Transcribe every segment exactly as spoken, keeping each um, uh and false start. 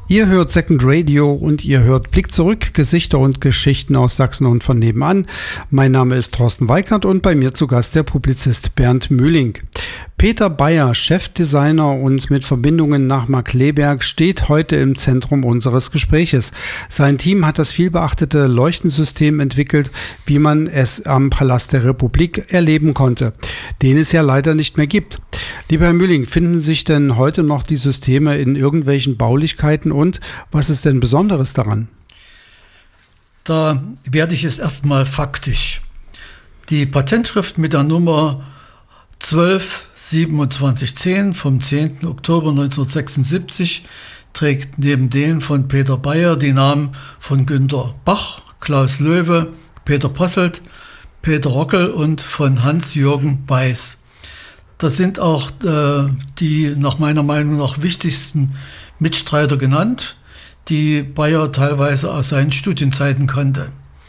Ihr hört Second Radio und ihr hört Blick zurück, Gesichter und Geschichten aus Sachsen und von nebenan. Mein Name ist Thorsten Weikert und bei mir zu Gast der Publizist Bernd Mühling. Peter Beyer, Chefdesigner und mit Verbindungen nach Markkleeberg, steht heute im Zentrum unseres Gespräches. Sein Team hat das vielbeachtete Leuchtensystem entwickelt, wie man es am Palast der Republik erleben konnte, den es ja leider nicht mehr gibt. Lieber Herr Mühling, finden sich denn heute noch die Systeme in irgendwelchen Baulichkeiten und was ist denn Besonderes daran? Da werde ich es erstmal faktisch. Die Patentschrift mit der Nummer zwölf siebenundzwanzig zehn vom zehnten Oktober neunzehnhundertsechsundsiebzig trägt neben den von Peter Beyer die Namen von Günter Bach, Klaus Löwe, Peter Posselt, Peter Rockel und von Hans-Jürgen Weiß. Das sind auch äh, die nach meiner Meinung nach wichtigsten Mitstreiter genannt, die Beyer teilweise aus seinen Studienzeiten kannte.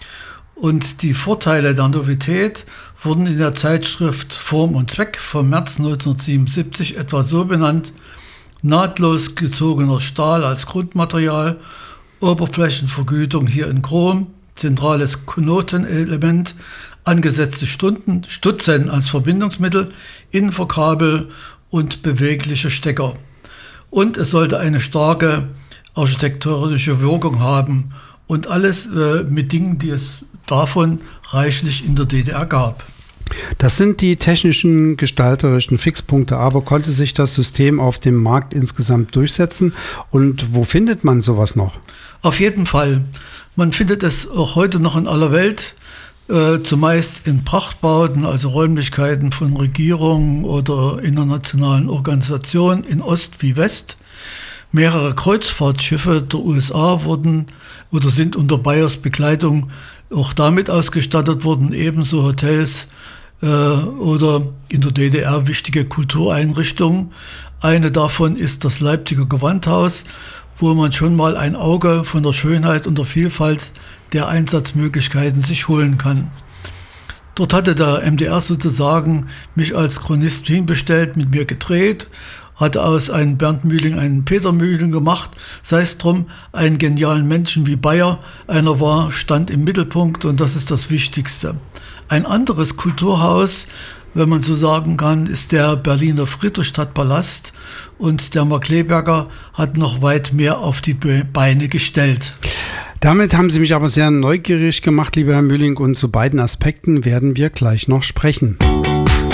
Und die Vorteile der Novität wurden in der Zeitschrift Form und Zweck vom März neunzehnhundertsiebenundsiebzig etwa so benannt: nahtlos gezogener Stahl als Grundmaterial, Oberflächenvergütung hier in Chrom, zentrales Knotenelement, angesetzte Stunden, Stutzen als Verbindungsmittel, Infokabel und bewegliche Stecker. Und es sollte eine starke architektonische Wirkung haben und alles äh, mit Dingen, die es davon reichlich in der D D R gab. Das sind die technischen, gestalterischen Fixpunkte, aber konnte sich das System auf dem Markt insgesamt durchsetzen? Und wo findet man sowas noch? Auf jeden Fall. Man findet es auch heute noch in aller Welt, äh, zumeist in Prachtbauten, also Räumlichkeiten von Regierungen oder internationalen Organisationen in Ost wie West. Mehrere Kreuzfahrtschiffe der U S A wurden oder sind unter Beyers Begleitung auch damit ausgestattet worden, ebenso Hotels äh, oder in der D D R wichtige Kultureinrichtungen. Eine davon ist das Leipziger Gewandhaus, wo man schon mal ein Auge von der Schönheit und der Vielfalt der Einsatzmöglichkeiten sich holen kann. Dort hatte der M D R sozusagen mich als Chronist hinbestellt, mit mir gedreht, hatte aus einem Bernd Mühling einen Peter Mühling gemacht, sei es drum, einen genialen Menschen wie Beyer, einer war, stand im Mittelpunkt und das ist das Wichtigste. Ein anderes Kulturhaus, wenn man so sagen kann, ist der Berliner Friedrichstadtpalast und der Markkleeberger hat noch weit mehr auf die Beine gestellt. Damit haben Sie mich aber sehr neugierig gemacht, lieber Herr Mühling, und zu beiden Aspekten werden wir gleich noch sprechen.